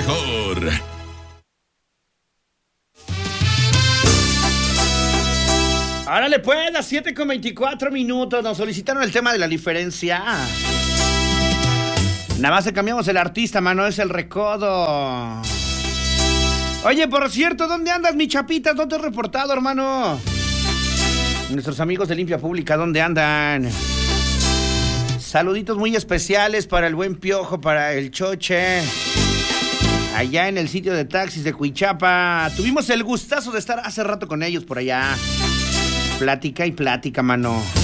mejor. Árale pues, las 7:24. Nos solicitaron el tema de la diferencia. Nada más le cambiamos el artista, mano, es el Recodo. Oye, por cierto, ¿dónde andas, mi chapita? ¿Dónde te has reportado, hermano? Nuestros amigos de Limpia Pública, ¿dónde andan? Saluditos muy especiales para el buen Piojo, para el Choche. Allá en el sitio de taxis de Cuichapa. Tuvimos el gustazo de estar hace rato con ellos por allá. Plática y plática, mano.